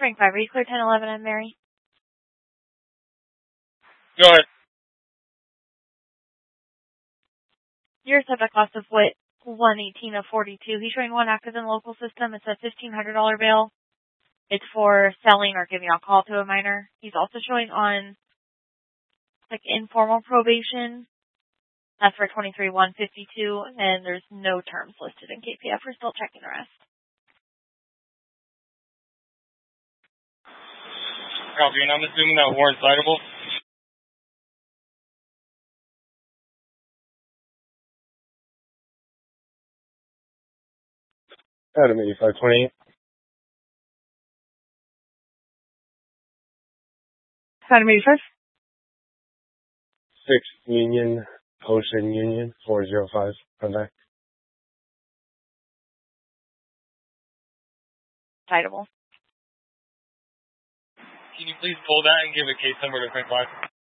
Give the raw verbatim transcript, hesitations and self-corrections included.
Frank five, are you clear ten eleven, I'm Mary? Go ahead. Your subject cost of wit, one eighteen of forty-two. He's showing one active in the local system. It's a fifteen hundred dollars bail. It's for selling or giving alcohol to a minor. He's also showing on, like, informal probation. That's for twenty-three one fifty-two, and there's no terms listed in K P F. We're still checking the rest. Copy, and I'm assuming that warrant's citable. Adam eighty-five twenty-eight. Adam eighty-five? six Union, Ocean Union, four zero five. Come back. Citable. Can you please pull that and give a case number to Frank five?